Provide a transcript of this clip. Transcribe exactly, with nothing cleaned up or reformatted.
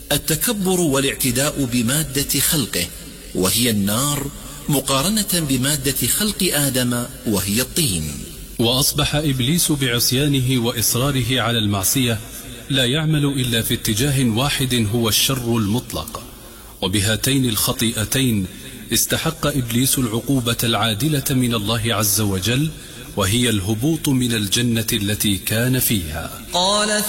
التكبر والاعتداء بمادة خلقه وهي النار مقارنة بمادة خلق آدم وهي الطين. وأصبح إبليس بعصيانه وإصراره على المعصية لا يعمل إلا في اتجاه واحد هو الشر المطلق، وبهاتين الخطيئتين استحق إبليس العقوبة العادلة من الله عز وجل، وهي الهبوط من الجنة التي كان فيها. قال